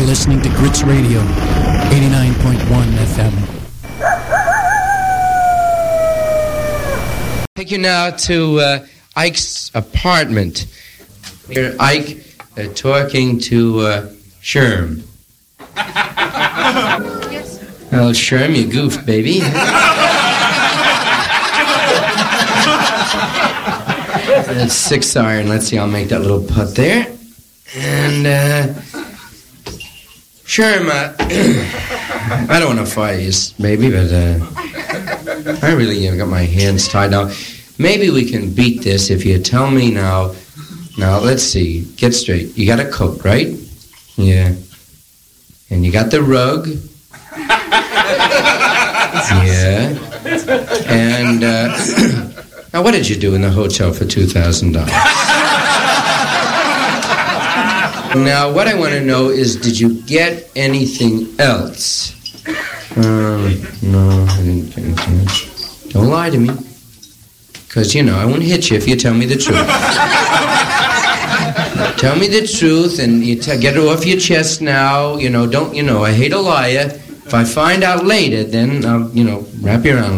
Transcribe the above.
listening to Grits Radio, 89.1 FM. Take you now to Ike's apartment. Here, Ike talking to Sherm. Well, Sherm, you goofed, baby. That's 6 iron. Let's see, I'll make that little putt there. And, Sherm, I don't want to fight you, baby, but I really got my hands tied now. Maybe we can beat this if you tell me now. Now, let's see. Get straight. You got a coat, right? Yeah. And you got the rug. Yeah. And, now what did you do in the hotel for $2,000? Now, what I want to know is, did you get anything else? No, I didn't get anything else. Don't lie to me. Because, I won't hit you if you tell me the truth. Tell me the truth, and you get it off your chest now. Don't, I hate a liar. If I find out later, then I'll, wrap you around.